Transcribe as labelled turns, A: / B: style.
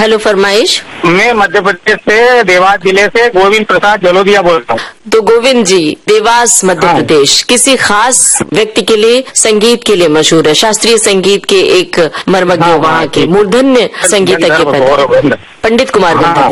A: Hello, फरमाइश।
B: मैं मध्य प्रदेश से देवास जिले से गोविंद प्रसाद जलोदिया बोल रहा हूँ।
A: तो गोविंद जी, देवास मध्य प्रदेश किसी खास व्यक्ति के लिए, संगीत के लिए मशहूर है, शास्त्रीय संगीत के एक मर्मज्ञ वहाँ के मूर्धन्य संगीतज्ञ पंडित कुमार गंधर्व।